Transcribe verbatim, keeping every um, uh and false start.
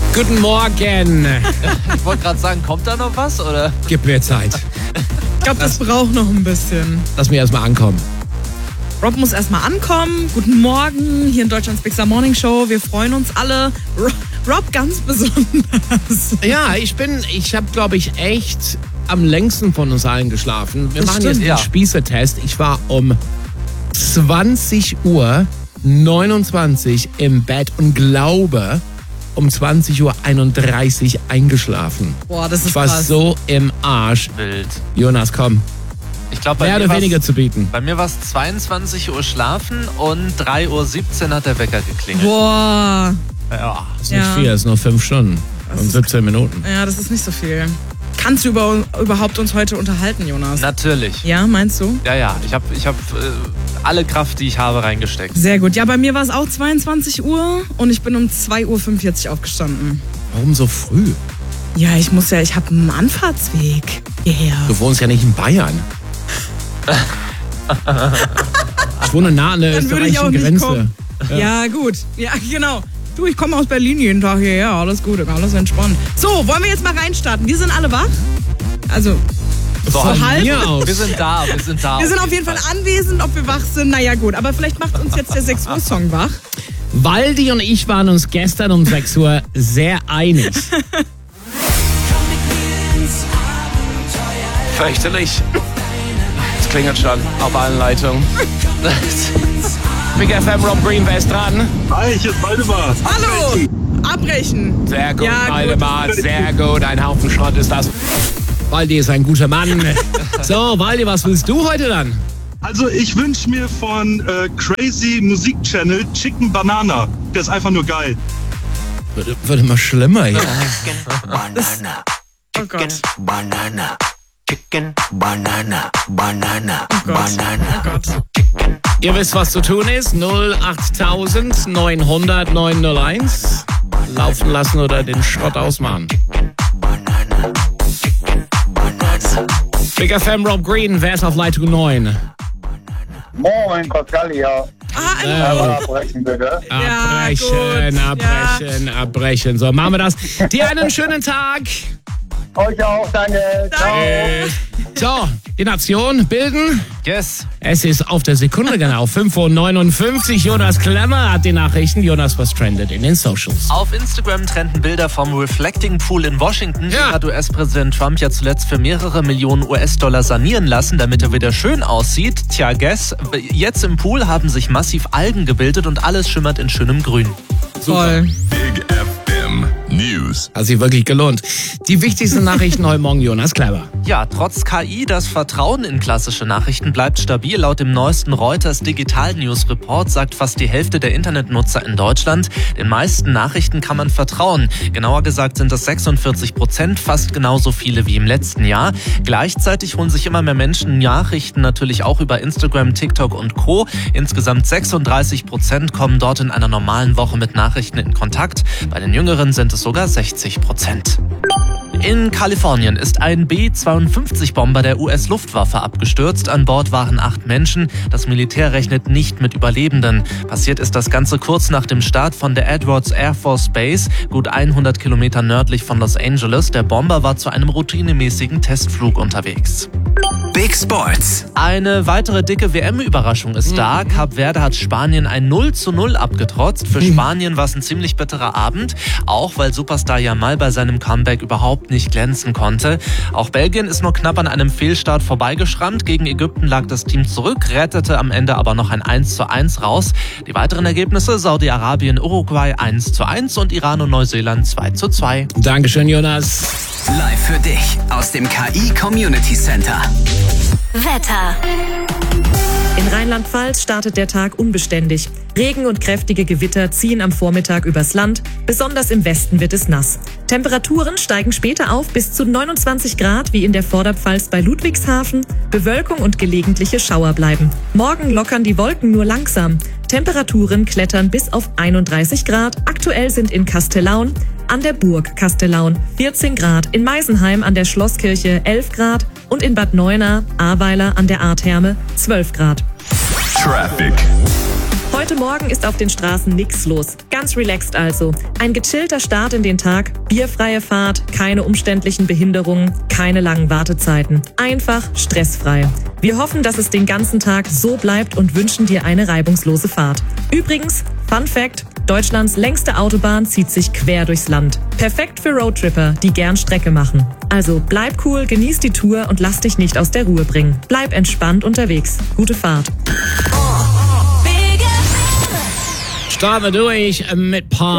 Guten Morgen. Ich wollte gerade sagen, kommt da noch was, oder? Gib mir Zeit. Ich glaube, das braucht noch ein bisschen. Lass mich erstmal ankommen. Rob muss erstmal ankommen. Guten Morgen hier in Deutschlands Big Star Morning Show. Wir freuen uns alle. Rob, Rob ganz besonders. Ja, ich bin, ich habe, glaube ich, echt am längsten von uns allen geschlafen. Wir Das machen stimmt, jetzt den ja. Spießertest. Ich war um zwanzig Uhr neunundzwanzig im Bett und glaube, um zwanzig Uhr einunddreißig eingeschlafen. Boah, das ist Ich war krass. so im Arsch. Wild. Jonas, komm. Ich glaube, bei, Mehr mir oder war's- weniger zu bieten. bei mir war es zweiundzwanzig Uhr schlafen und drei Uhr siebzehn hat der Wecker geklingelt. Boah. Ja. Das ist nicht Ja. viel, das ist nur fünf Stunden Das und ist- siebzehn Minuten. Ja, das ist nicht so viel. Kannst du über, überhaupt uns heute unterhalten, Jonas? Natürlich. Ja, meinst du? Ja, ja. Ich habe ich hab, äh, alle Kraft, die ich habe, reingesteckt. Sehr gut. Ja, bei mir war es auch zweiundzwanzig Uhr und ich bin um zwei Uhr fünfundvierzig aufgestanden. Warum so früh? Ja, ich muss ja, ich habe einen Anfahrtsweg hierher. Du wohnst ja nicht in Bayern. Ich wohne nah an der Dann würde ich auch österreichischen nicht Grenze. kommen. Ja. gut. Ja, genau. Du, ich komme aus Berlin jeden Tag hierher. Alles gut, alles entspannt. So, wollen wir jetzt mal reinstarten? Wir sind alle wach? Also, So, so halb. mir aus. Wir sind da, wir sind da. Wir sind auf jeden Fall anwesend, ob wir wach sind. Naja, gut. Aber vielleicht macht uns jetzt der sechs Uhr Song wach. Waldi und ich waren uns gestern um sechs Uhr sehr einig. Fürchterlich. Es klingelt schon auf allen Leitungen. Big F M, Rob Green, wer ist dran? Hi, hier ist Waldemar. Hallo! Abbrechen. Sehr gut, Ja, gut. Waldemar, sehr gut. Ein Haufen Schrott ist das. Waldi ist ein guter Mann. So, Waldi, was willst du heute dann? Also ich wünsche mir von äh, Crazy Musik Channel Chicken Banana. Der ist einfach nur geil. Wird, wird immer schlimmer hier. Banana, Oh Gott. banana, chicken, banana, banana, Oh Gott. banana. Oh Gott. Ihr wisst, was zu tun ist. null acht neunhundert neunhunderteins. Laufen lassen oder den Schrott ausmachen. Big F M, Rob Green, wer ist auf Leitung neun? Moin, Pascal hier. Ah, hallo. Aber abbrechen bitte. Ja, Abbrechen, gut. abbrechen, abbrechen. So, machen wir das. Dir einen schönen Tag. Euch auch, danke. Ciao. So, die Nation bilden. Yes. Es ist auf der Sekunde genau fünf Uhr neunundfünfzig. Jonas Klemmer hat die Nachrichten. Jonas, was trendet in den Socials? Auf Instagram trenden Bilder vom Reflecting Pool in Washington. Ja. Den hat U S-Präsident Trump ja zuletzt für mehrere Millionen U S-Dollar sanieren lassen, damit er wieder schön aussieht. Tja, guess, jetzt im Pool haben sich massiv Algen gebildet und alles schimmert in schönem Grün. Toll. Big F M News. Hat sich wirklich gelohnt. Die wichtigsten Nachrichten heute Morgen, Jonas Klemmer. Ja, trotz K I, das Vertrauen in klassische Nachrichten bleibt stabil. Laut dem neuesten Reuters Digital News Report sagt fast die Hälfte der Internetnutzer in Deutschland, den meisten Nachrichten kann man vertrauen. Genauer gesagt sind das sechsundvierzig Prozent, fast genauso viele wie im letzten Jahr. Gleichzeitig holen sich immer mehr Menschen Nachrichten natürlich auch über Instagram, TikTok und Co. Insgesamt sechsunddreißig Prozent kommen dort in einer normalen Woche mit Nachrichten in Kontakt. Bei den Jüngeren sind es sogar sechzig Prozent. In Kalifornien ist ein B zweiundfünfzig Bomber der U S-Luftwaffe abgestürzt. An Bord waren acht Menschen. Das Militär rechnet nicht mit Überlebenden. Passiert ist das Ganze kurz nach dem Start von der Edwards Air Force Base, gut hundert Kilometer nördlich von Los Angeles. Der Bomber war zu einem routinemäßigen Testflug unterwegs. Big Sports. Eine weitere dicke W M-Überraschung ist da. Kap Verde hat Spanien ein null zu null abgetrotzt. Für Spanien war es ein ziemlich bitterer Abend, auch weil Superstar Yamal bei seinem Comeback überhaupt nicht glänzen konnte. Auch Belgien ist nur knapp an einem Fehlstart vorbeigeschrammt. Gegen Ägypten lag das Team zurück, rettete am Ende aber noch ein eins zu eins raus. Die weiteren Ergebnisse: Saudi-Arabien, Uruguay eins zu eins und Iran und Neuseeland zwei zu zwei. Dankeschön, Jonas. Live für dich aus dem K I Community Center. Wetter. In Rheinland-Pfalz startet der Tag unbeständig. Regen und kräftige Gewitter ziehen am Vormittag übers Land. Besonders im Westen wird es nass. Temperaturen steigen später auf bis zu neunundzwanzig Grad wie in der Vorderpfalz bei Ludwigshafen. Bewölkung und gelegentliche Schauer bleiben. Morgen lockern die Wolken nur langsam. Temperaturen klettern bis auf einunddreißig Grad. Aktuell sind in Kastellaun an der Burg Kastellaun vierzehn Grad, in Meisenheim an der Schlosskirche elf Grad und in Bad Neuenahr, Ahrweiler an der Ahrtherme zwölf Grad. Traffic. Heute Heute Morgen ist auf den Straßen nix los. Ganz relaxed also. Ein gechillter Start in den Tag, bierfreie Fahrt, keine umständlichen Behinderungen, keine langen Wartezeiten. Einfach stressfrei. Wir hoffen, dass es den ganzen Tag so bleibt und wünschen dir eine reibungslose Fahrt. Übrigens, Fun Fact: Deutschlands längste Autobahn zieht sich quer durchs Land. Perfekt für Roadtripper, die gern Strecke machen. Also bleib cool, genieß die Tour und lass dich nicht aus der Ruhe bringen. Bleib entspannt unterwegs. Gute Fahrt. Starten wir durch mit Paar.